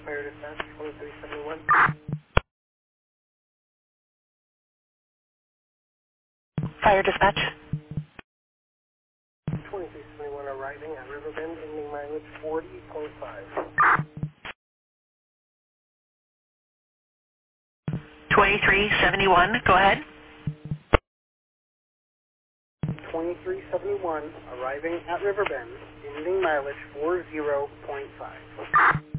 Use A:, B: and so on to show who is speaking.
A: Fire Dispatch, 2371.
B: Fire Dispatch.
A: 2371 arriving at Riverbend, ending mileage 40.5.
B: 2371, go ahead.
A: 2371 arriving at Riverbend, ending mileage 40.5.